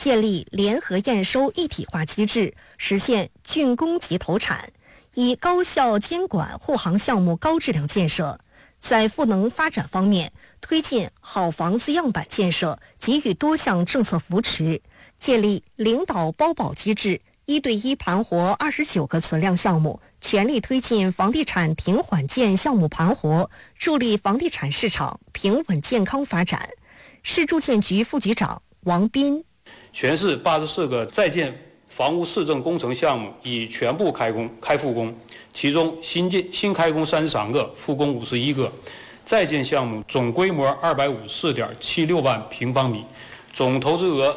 建立联合验收一体化机制，实现竣工及投产，以高效监管护航项目高质量建设。在赋能发展方面，推进好房子样板建设，给予多项政策扶持，建立领导包保机制，1对1盘活29个存量项目，全力推进房地产停缓建项目盘活，助力房地产市场平稳健康发展。市住建局副局长王斌： 全市84个在建房屋市政工程项目已全部开复工，其中新开工33个，复工51个。在建项目总规模254.76万平方米，总投资额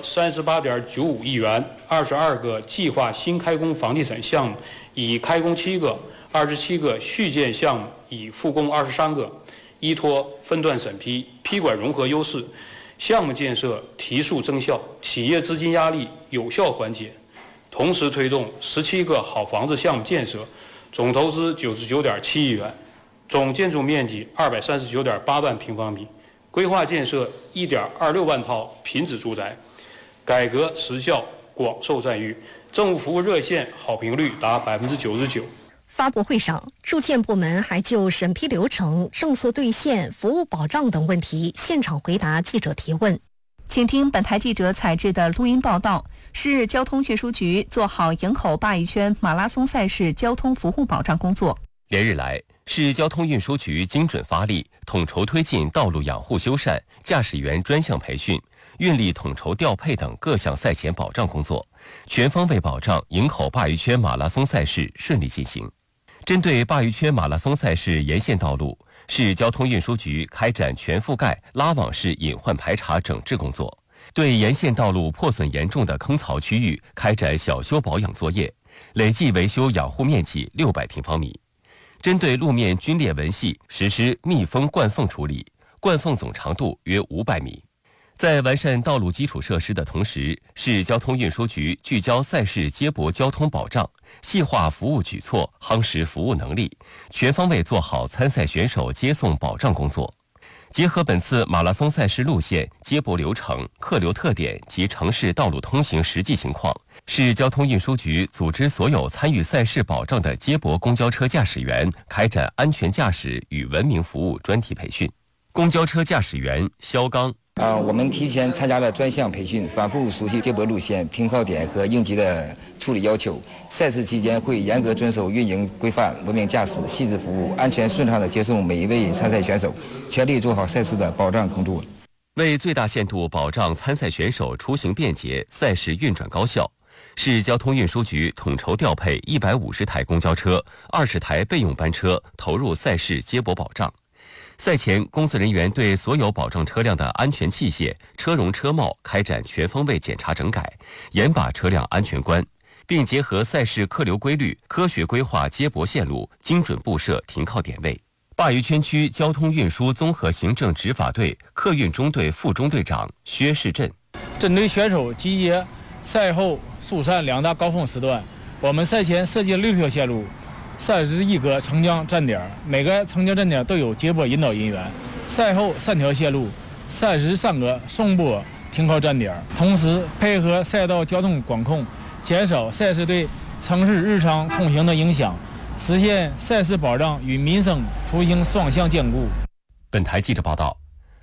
38.95亿元。22个计划新开工房地产项目已开工7个，27个续建项目已复工23个。依托分段审批、批管融合优势，项目建设提速增效，企业资金压力有效缓解。同时推动17个好房子项目建设，总投资99.7亿元，总建筑面积239.8万平方米，规划建设1.26万套品质住宅，改革实效广受赞誉，政务服务热线好评率达99%。 发布会上，住建部门还就审批流程、政策兑现、服务保障等问题现场回答记者提问。 请听本台记者采制的录音报道。市交通运输局做好营口鲅鱼圈马拉松赛事交通服务保障工作。 连日来，市交通运输局精准发力，统筹推进道路养护修缮、驾驶员专项培训、运力统筹调配等各项赛前保障工作，全方位保障营口鲅鱼圈马拉松赛事顺利进行。针对鲅鱼圈马拉松赛事沿线道路，市交通运输局开展全覆盖拉网式隐患排查整治工作，对沿线道路破损严重的坑槽区域开展小修保养作业，累计维修养护面积600平方米。针对路面龟裂纹系实施密封灌缝处理，灌缝总长度约500米。在完善道路基础设施的同时，市交通运输局聚焦赛事接驳交通保障，细化服务举措，夯实服务能力，全方位做好参赛选手接送保障工作。结合本次马拉松赛事路线、接驳流程、客流特点及城市道路通行实际情况，市交通运输局组织所有参与赛事保障的接驳公交车驾驶员开展安全驾驶与文明服务专题培训。公交车驾驶员肖刚： 我们提前参加了专项培训，反复熟悉接驳路线、停靠点和应急的处理要求。赛事期间会严格遵守运营规范，文明驾驶、细致服务，安全顺畅地接送每一位参赛选手，全力做好赛事的保障工作。 为最大限度保障参赛选手出行便捷、赛事运转高效，市交通运输局统筹调配150台公交车、20台备用班车投入赛事接驳保障。赛前，工作人员对所有保障车辆的安全器械、车容车帽开展全方位检查整改，严把车辆安全关，并结合赛事客流规律，科学规划接驳线路，精准布设停靠点位。鲅鱼圈区交通运输综合行政执法队客运中队副中队长薛世振： 针对选手集结、赛后疏散2大高峰时段，我们赛前设计了6条线路。31个城江站点，每个城江站点都有接驳引导人员。赛后3条线路，33个送驳停靠站点，同时配合赛道交通管控，减少赛事对城市日常通行的影响，实现赛事保障与民生出行双向兼顾。 本台记者报道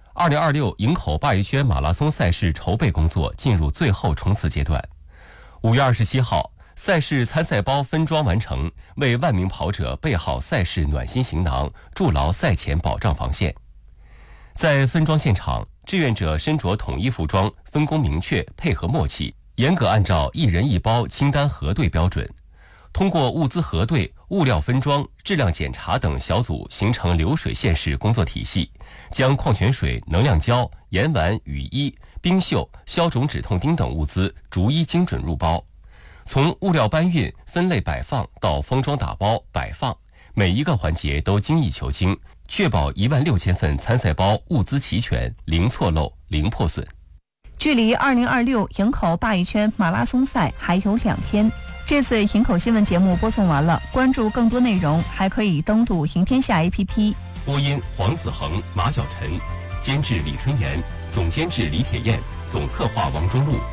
，2026营口鲅鱼圈马拉松赛事筹备工作进入最后冲刺阶段。5月27号。赛事参赛包分装完成，为万名跑者备好赛事暖心行囊，筑牢赛前保障防线。在分装现场，志愿者身着统一服装，分工明确，配合默契，严格按照1人1包清单核对标准。通过物资核对、物料分装、质量检查等小组形成流水线式工作体系，将矿泉水、能量胶、盐丸、雨衣、冰袖、消肿止痛钉等物资逐一精准入包。从物料搬运、分类摆放到封装打包、摆放，每一个环节都精益求精，确保16000份参赛包物资齐全，零错漏、零破损。 距离2026营口鲅鱼圈马拉松赛还有2天。这次营口新闻节目播送完了，关注更多内容还可以登录赢天下 APP。 播音黄子恒、马晓晨，监制李春妍，总监制李铁燕，总策划王中路。